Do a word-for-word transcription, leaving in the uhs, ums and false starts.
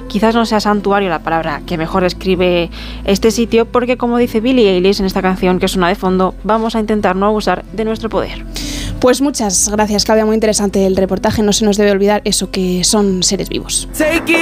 quizás no sea santuario la palabra que mejor describe este sitio, porque como dice Billie Eilish en esta canción que suena de fondo, vamos a intentar no abusar de nuestro poder. Pues muchas gracias, Claudia, muy interesante el reportaje. No se nos debe olvidar eso, que son seres vivos.